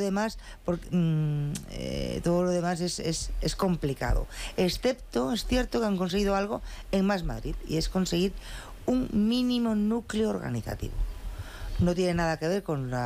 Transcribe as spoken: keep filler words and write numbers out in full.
demás, porque, mmm, eh, todo lo demás es, es, es complicado. Excepto, es cierto que han conseguido algo en Más Madrid, y es conseguir un mínimo núcleo organizativo. No tiene nada que ver con la